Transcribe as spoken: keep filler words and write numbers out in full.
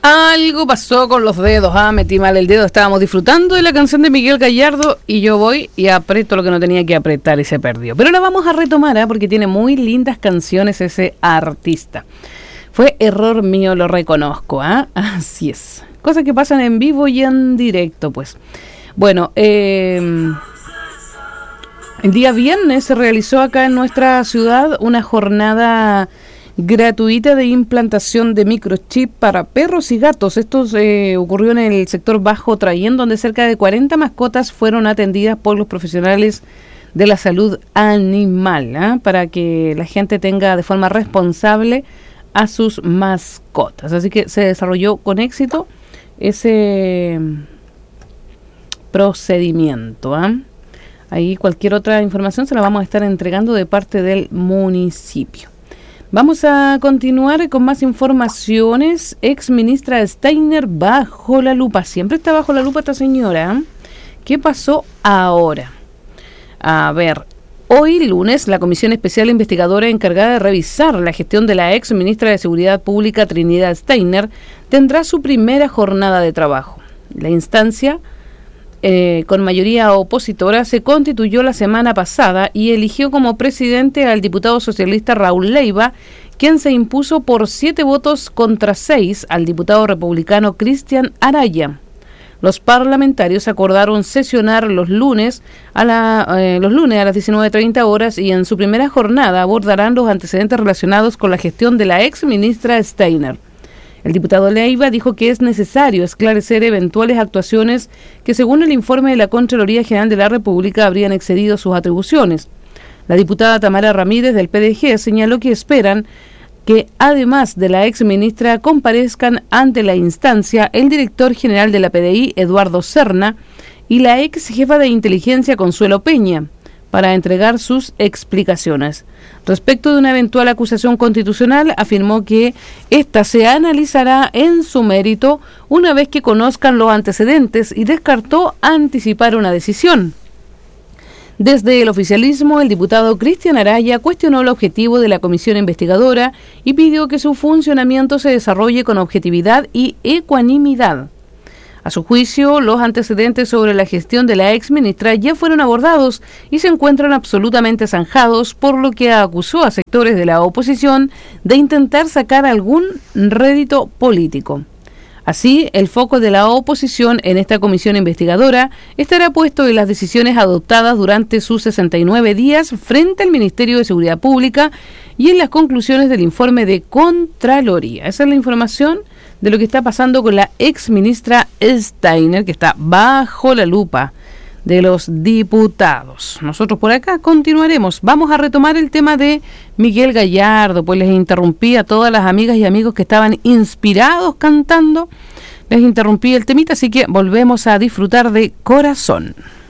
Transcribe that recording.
Algo pasó con los dedos, ah, metí mal el dedo, estábamos disfrutando de la canción de Miguel Gallardo y yo voy y aprieto lo que no tenía que apretar y se perdió. Pero la vamos a retomar, ¿eh? Porque tiene muy lindas canciones ese artista. Fue error mío, lo reconozco, ¿ah? ¿eh? Así es. Cosas que pasan en vivo y en directo, pues. Bueno, eh, el día viernes se realizó acá en nuestra ciudad una jornada gratuita de implantación de microchip para perros y gatos. Esto eh, ocurrió en el sector Bajo Trayen, donde cerca de cuarenta mascotas fueron atendidas por los profesionales de la salud animal, ¿eh? Para que la gente tenga de forma responsable a sus mascotas. Así que se desarrolló con éxito ese procedimiento, ¿eh? Ahí cualquier otra información se la vamos a estar entregando de parte del municipio. Vamos a continuar con más informaciones. Ex ministra Steiner bajo la lupa. Siempre está bajo la lupa esta señora. ¿Qué pasó ahora? A ver, hoy lunes la Comisión Especial Investigadora encargada de revisar la gestión de la ex ministra de Seguridad Pública Trinidad Steiner tendrá su primera jornada de trabajo. La instancia Eh, con mayoría opositora, se constituyó la semana pasada y eligió como presidente al diputado socialista Raúl Leiva, quien se impuso por siete votos contra seis al diputado republicano Cristian Araya. Los parlamentarios acordaron sesionar los lunes a la, eh, los lunes a las diecinueve treinta horas y en su primera jornada abordarán los antecedentes relacionados con la gestión de la ex ministra Steiner. El diputado Leiva dijo que es necesario esclarecer eventuales actuaciones que, según el informe de la Contraloría General de la República, habrían excedido sus atribuciones. La diputada Tamara Ramírez del P D G señaló que esperan que, además de la ex ministra, comparezcan ante la instancia el director general de la P D I, Eduardo Serna, y la ex jefa de inteligencia, Consuelo Peña, para entregar sus explicaciones. Respecto de una eventual acusación constitucional, afirmó que ésta se analizará en su mérito una vez que conozcan los antecedentes y descartó anticipar una decisión. Desde el oficialismo, el diputado Cristian Araya cuestionó el objetivo de la comisión investigadora y pidió que su funcionamiento se desarrolle con objetividad y ecuanimidad. A su juicio, los antecedentes sobre la gestión de la ex ministra ya fueron abordados y se encuentran absolutamente zanjados, por lo que acusó a sectores de la oposición de intentar sacar algún rédito político. Así, el foco de la oposición en esta comisión investigadora estará puesto en las decisiones adoptadas durante sus sesenta y nueve días frente al Ministerio de Seguridad Pública y en las conclusiones del informe de Contraloría. Esa es la información de lo que está pasando con la ex ministra Steiner, que está bajo la lupa de los diputados. Nosotros por acá continuaremos. Vamos a retomar el tema de Miguel Gallardo, pues les interrumpí a todas las amigas y amigos que estaban inspirados cantando. Les interrumpí el temita, así que volvemos a disfrutar de Corazón.